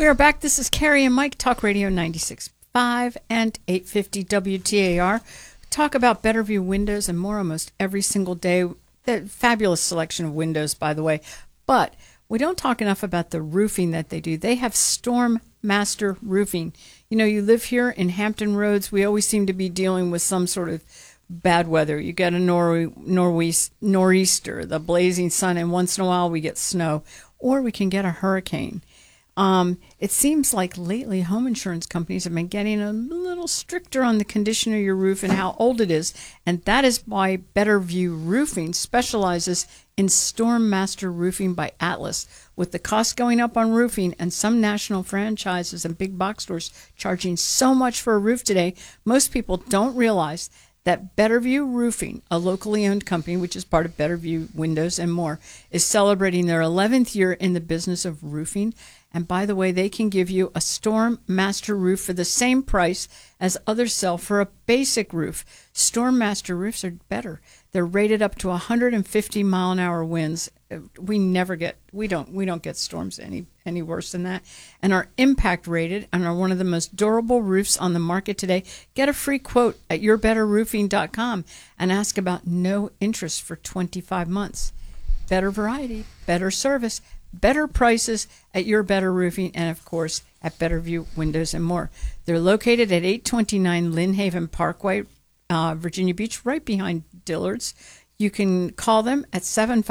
We are back. This is Carrie and Mike, Talk Radio 96.5 and 850 WTAR. Talk about Betterview windows and more almost every single day. The fabulous selection of windows, by the way. But we don't talk enough about the roofing that they do. They have Storm Master Roofing. You know, you live here in Hampton Roads. We always seem to be dealing with some sort of bad weather. You get a nor'easter, the blazing sun, and once in a while we get snow. Or we can get a hurricane. It seems like lately home insurance companies have been getting a little stricter on the condition of your roof and how old it is. And that is why Betterview Roofing specializes in Storm Master Roofing by Atlas. With the cost going up on roofing and some national franchises and big box stores charging so much for a roof today, most people don't realize that Betterview Roofing, a locally owned company, which is part of Betterview Windows and more, is celebrating their 11th year in the business of roofing. And by the way, they can give you a Storm Master roof for the same price as others sell for a basic roof. Storm Master roofs are better. They're rated up to 150 mile an hour winds. We don't get storms any worse than that. And are impact rated and are one of the most durable roofs on the market today. Get a free quote at yourbetterroofing.com and ask about no interest for 25 months. Better variety, better service, better prices at Your Better Roofing, and of course at Betterview Windows and more. They're located at 829 Lynn Haven Parkway, Virginia Beach, right behind Dillard's. You can call them at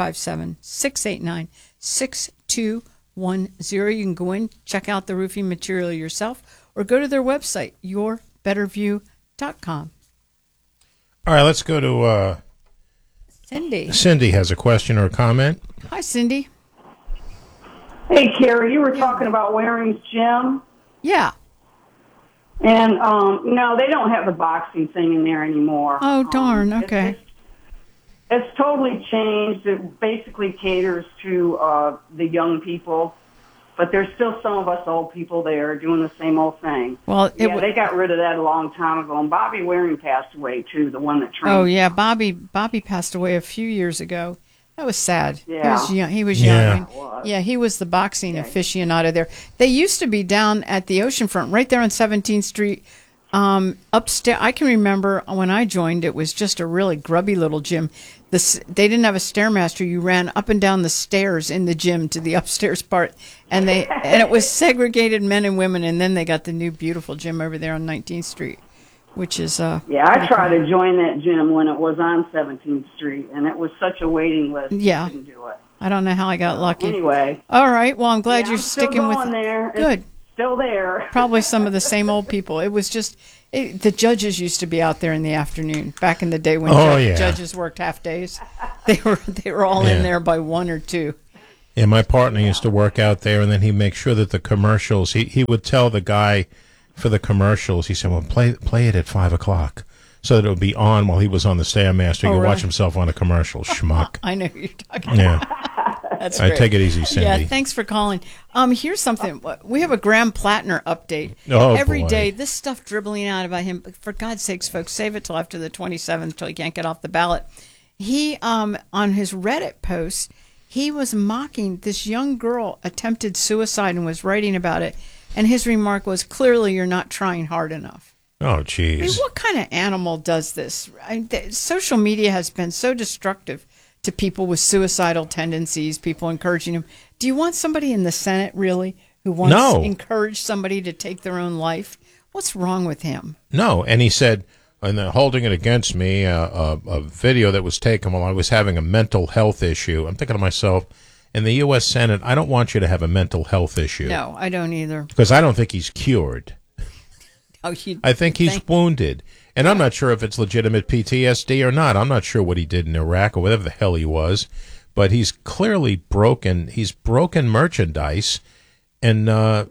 757-689-6210. You can go in, check out the roofing material yourself, or go to their website, yourbetterview.com. All right, let's go to Cindy. Cindy has a question or a comment. Hi, Cindy. Hey, Carrie, you were talking about Waring's Gym. Yeah. And, no, they don't have the boxing thing in there anymore. Oh, darn. Okay. It's totally changed. It basically caters to the young people. But there's still some of us old people there doing the same old thing. Well, they got rid of that a long time ago. And Bobby Waring passed away, too, the one that trained. Oh, yeah. Bobby passed away a few years ago. That was sad. Yeah. He was young. Yeah, he was the boxing aficionado there. They used to be down at the oceanfront, right there on 17th Street, upstairs. I can remember when I joined, it was just a really grubby little gym. They didn't have a Stairmaster. You ran up and down the stairs in the gym to the upstairs part, and it was segregated men and women. And then they got the new beautiful gym over there on 19th Street, which is I tried to join that gym when it was on 17th Street, and it was such a waiting list. Yeah, I couldn't do it. I don't know how I got lucky. Anyway, all right. Well, I'm glad you're sticking with it. There. Good. It's still there. Probably some of the same old people. It was just the judges used to be out there in the afternoon back in the day when judges worked half days. They were all in there by 1 or 2. Yeah, my partner used to work out there, and then he'd make sure that the commercials. He would tell the guy for the commercials. He said, "Well, play it at 5 o'clock." So that it would be on while he was on the Stairmaster. He could watch himself on a commercial. Schmuck. I know who you're talking about. That's great. I take it easy, Cindy. Yeah, thanks for calling. Here's something. We have a Graham Plattner update. Every day, this stuff dribbling out about him. For God's sakes, folks, save it till after the 27th, till he can't get off the ballot. He, on his Reddit post, he was mocking this young girl attempted suicide and was writing about it. And his remark was, clearly you're not trying hard enough. Oh, jeez. I mean, what kind of animal does this? Social media has been so destructive to people with suicidal tendencies, people encouraging them. Do you want somebody in the Senate, really, who wants to encourage somebody to take their own life? What's wrong with him? No, and he said, and holding it against me, a video that was taken while I was having a mental health issue. I'm thinking to myself, in the U.S. Senate, I don't want you to have a mental health issue. No, I don't either. Because I don't think he's cured. I think he's wounded. And I'm not sure if it's legitimate PTSD or not. I'm not sure what he did in Iraq or whatever the hell he was. But he's clearly broken. He's broken merchandise. And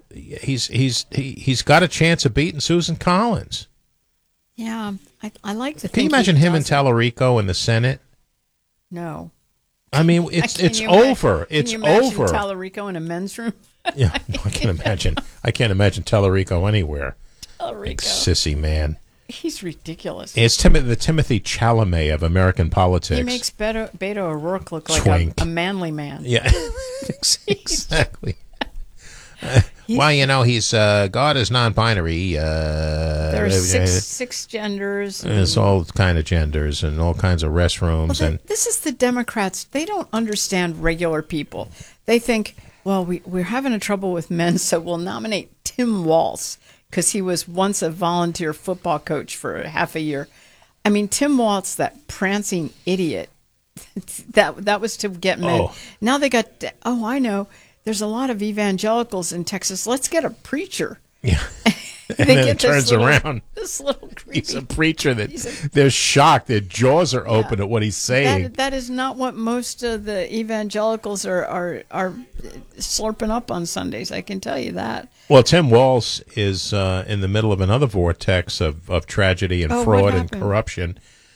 he's got a chance of beating Susan Collins. Yeah, I like to think. Can you imagine him and Tallarico in the Senate? No. I mean, it's over. It's over. Tallarico in a men's room? Yeah, I can't imagine. I can't imagine Tallarico anywhere. Tallarico. Sissy man. He's ridiculous. It's the Timothy Chalamet of American politics. He makes Beto O'Rourke look like a manly man. Yeah, exactly. Well, he's God is non-binary. There are six genders. There's all kind of genders and all kinds of restrooms. Well, this is the Democrats. They don't understand regular people. They think, well, we're having a trouble with men, so we'll nominate Tim Walz because he was once a volunteer football coach for half a year. I mean, Tim Walz, that prancing idiot, that was to get men. Oh. Now they got, I know, there's a lot of evangelicals in Texas. Let's get a preacher. Yeah. And then it turns around. This little creepy. He's a preacher they're shocked. Their jaws are open at what he's saying. That is not what most of the evangelicals are slurping up on Sundays. I can tell you that. Well, Tim Walz is in the middle of another vortex of tragedy and fraud and corruption.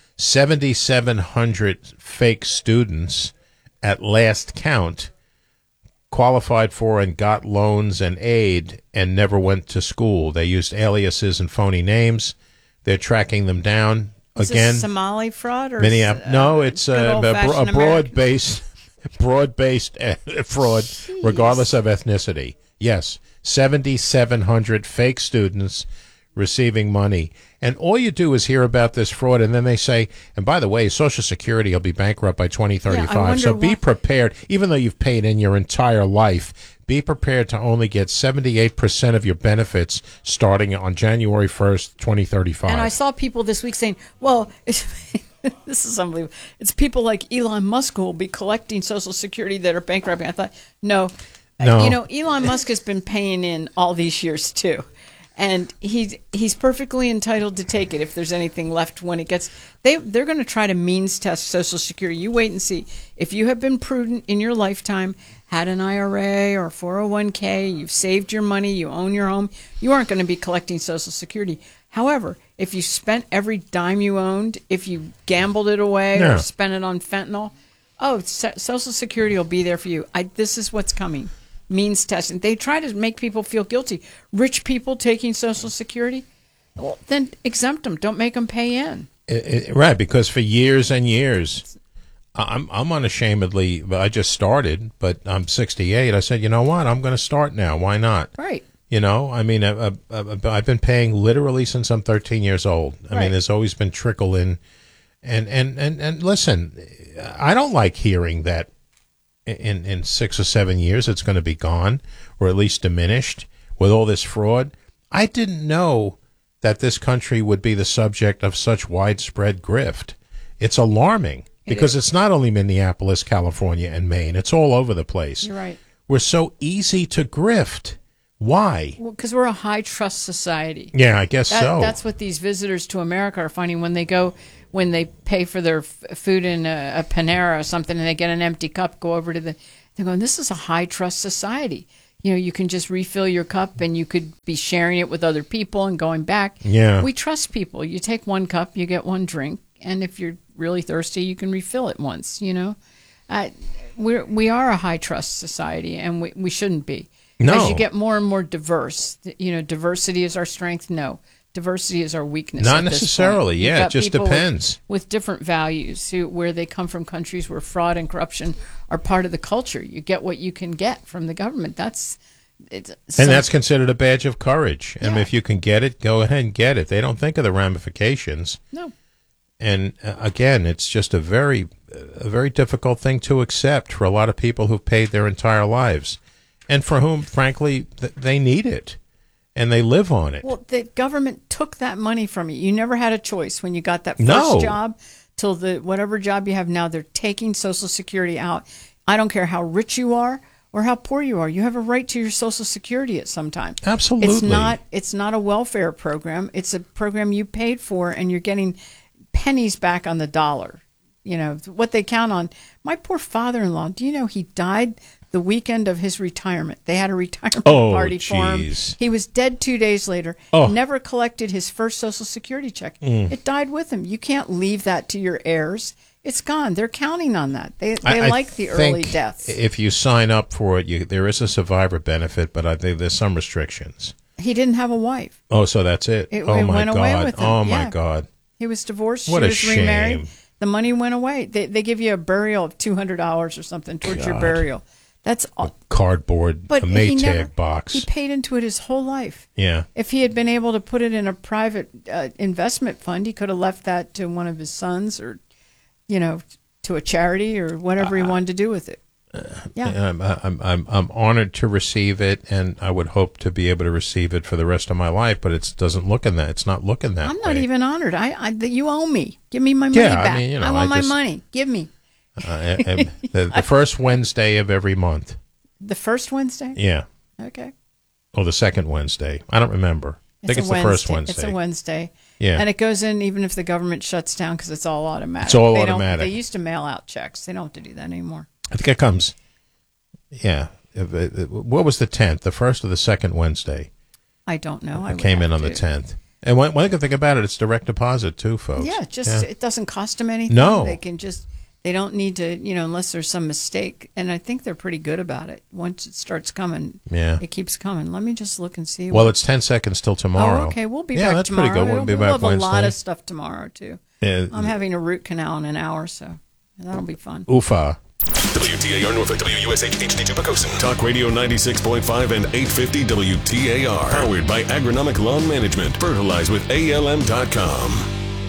7,700 fake students at last count qualified for and got loans and aid and never went to school. They used aliases and phony names. They're tracking them down again. Is this Somali fraud or no, it's a broad-based fraud, Jeez. regardless of ethnicity. Yes, 7,700 fake students receiving money. And all you do is hear about this fraud, and then they say, and by the way, Social Security will be bankrupt by 2035. So be prepared, even though you've paid in your entire life, be prepared to only get 78% of your benefits starting on January 1st, 2035. And I saw people this week saying, well, this is unbelievable. It's people like Elon Musk who will be collecting Social Security that are bankrupting. I thought, no. Elon Musk has been paying in all these years, too. And he's perfectly entitled to take it if there's anything left when it gets. They're going to try to means test Social Security. You wait and see. If you have been prudent in your lifetime, had an IRA or 401k, you've saved your money, you own your home, you aren't going to be collecting Social Security. However, if you spent every dime you owned, if you gambled it away or spent it on fentanyl, Social Security will be there for you. This is what's coming. Means testing. They try to make people feel guilty. Rich people taking Social Security, well, then exempt them. Don't make them pay in. Right, because for years and years, I'm unashamedly, I just started, but I'm 68. I said, you know what? I'm going to start now. Why not? Right. I mean, I've been paying literally since I'm 13 years old. I mean, there's always been trickle in. And listen, I don't like hearing that in 6 or 7 years it's going to be gone or at least diminished with all this fraud. I didn't know that this country would be the subject of such widespread grift. It's alarming because it's not only Minneapolis, California, and Maine. It's all over the place. You're right. We're so easy to grift. Why? Well, because we're a high-trust society. Yeah, I guess so. That's what these visitors to America are finding when they pay for their food in a Panera or something and they get an empty cup, go over to they're going, this is a high-trust society. You can just refill your cup and you could be sharing it with other people and going back. Yeah. We trust people. You take one cup, you get one drink, and if you're really thirsty, you can refill it once, We are a high-trust society, and we shouldn't be. No. As you get more and more diverse, diversity is our strength. No, diversity is our weakness. Not necessarily. Yeah, it just depends. With different values, where they come from countries where fraud and corruption are part of the culture. You get what you can get from the government. That's considered a badge of courage. And if you can get it, go ahead and get it. They don't think of the ramifications. No. And again, it's just a very difficult thing to accept for a lot of people who've paid their entire lives. And for whom, frankly, they need it, and they live on it. Well, the government took that money from you. You never had a choice when you got that first job till whatever job you have now. They're taking Social Security out. I don't care how rich you are or how poor you are. You have a right to your Social Security at some time. Absolutely. It's not a welfare program. It's a program you paid for, and you're getting pennies back on the dollar. What they count on. My poor father-in-law, do you know he died the weekend of his retirement? They had a retirement party for him. He was dead 2 days later. Never collected his first Social Security check. It died with him. You can't leave that to your heirs. It's gone. They're counting on that. They like the early deaths. If you sign up for it, there is a survivor benefit, but I think there's some restrictions. He didn't have a wife. Oh, so that's it. It went away with him. Oh, my God. He was divorced. What she a was shame. remarried. The money went away. They give you a burial of $200 or something towards your burial. That's all. Cardboard, a Maytag box. He paid into it his whole life. Yeah. If he had been able to put it in a private investment fund, he could have left that to one of his sons or, to a charity or whatever he wanted to do with it. Yeah. I'm honored to receive it, and I would hope to be able to receive it for the rest of my life, but it doesn't look in that. It's not looking that way. I'm not even honored. You owe me. Give me my money back. I want my money. Give me. The first Wednesday of every month. The first Wednesday? Yeah. Okay. Oh, the second Wednesday. I don't remember. I think it's the first Wednesday. It's a Wednesday. Yeah. And it goes in even if the government shuts down because it's all automatic. It's all automatic. They used to mail out checks. They don't have to do that anymore. I think it comes. Yeah. What was the 10th? The first or the second Wednesday? I don't know. It came in on the 10th. And one good thing about it, it's direct deposit too, folks. Yeah, it doesn't cost them anything. No. They don't need to, unless there's some mistake. And I think they're pretty good about it. Once it starts coming, it keeps coming. Let me just look and see. Well, it's 10 seconds till tomorrow. Oh, okay. We'll be back tomorrow. Yeah, that's pretty good. We'll be back Wednesday. We'll have a lot of stuff tomorrow, too. Yeah. I'm having a root canal in an hour, so that'll be fun. Oofa. WTAR Norfolk, WUSH HD2 Pocosin. Talk Radio 96.5 and 850 WTAR. Powered by Agronomic Lawn Management. Fertilize with ALM.com.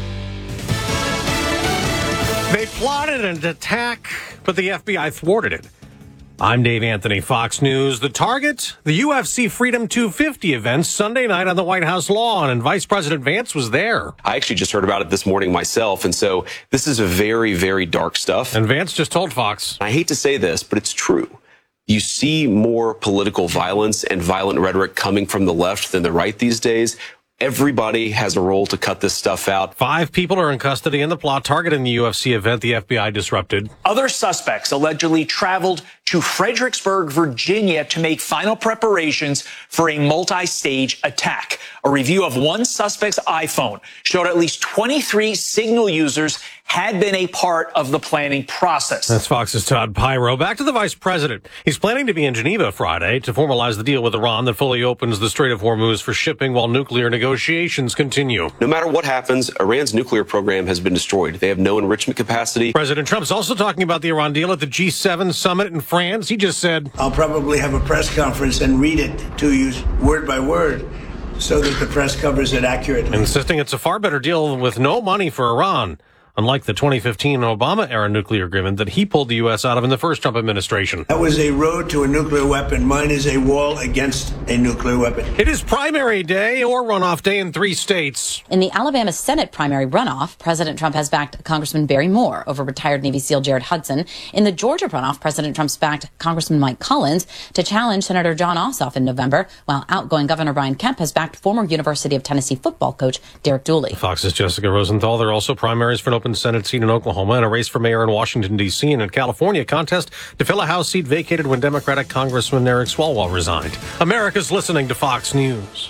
They plotted an attack, but the FBI thwarted it. I'm Dave Anthony, Fox News. The target, the UFC Freedom 250 event Sunday night on the White House lawn, and Vice President Vance was there. I actually just heard about it this morning myself, and so this is a very, very dark stuff. And Vance just told Fox. I hate to say this, but it's true. You see more political violence and violent rhetoric coming from the left than the right these days. Everybody has a role to cut this stuff out. 5 people are in custody in the plot targeting the UFC event the FBI disrupted. Other suspects allegedly traveled to Fredericksburg, Virginia to make final preparations for a multi-stage attack. A review of one suspect's iPhone showed at least 23 Signal users had been a part of the planning process. That's Fox's Todd Pyro. Back to the vice president. He's planning to be in Geneva Friday to formalize the deal with Iran that fully opens the Strait of Hormuz for shipping while nuclear negotiations continue. No matter what happens, Iran's nuclear program has been destroyed. They have no enrichment capacity. President Trump's also talking about the Iran deal at the G7 summit in France. He just said, I'll probably have a press conference and read it to you word by word so that the press covers it accurately. Insisting it's a far better deal with no money for Iran, unlike the 2015 Obama-era nuclear agreement that he pulled the U.S. out of in the first Trump administration. That was a road to a nuclear weapon. Mine is a wall against a nuclear weapon. It is primary day or runoff day in 3 states. In the Alabama Senate primary runoff, President Trump has backed Congressman Barry Moore over retired Navy SEAL Jared Hudson. In the Georgia runoff, President Trump's backed Congressman Mike Collins to challenge Senator John Ossoff in November, while outgoing Governor Brian Kemp has backed former University of Tennessee football coach Derek Dooley. Fox's Jessica Rosenthal. There are also primaries for an open Senate seat in Oklahoma and a race for mayor in Washington, D.C. and in California, a contest to fill a House seat vacated when Democratic Congressman Eric Swalwell resigned. America's listening to Fox News.